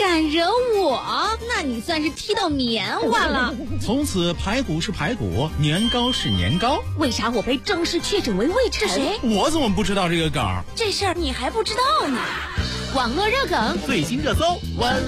敢惹我，那你算是踢到棉花了。 从此排骨是排骨，年糕是年糕。 为啥我被正式确诊为胃馋？ 是谁？ 我怎么不知道这个梗？ 这事儿你还不知道呢。网络热梗， 最新热搜，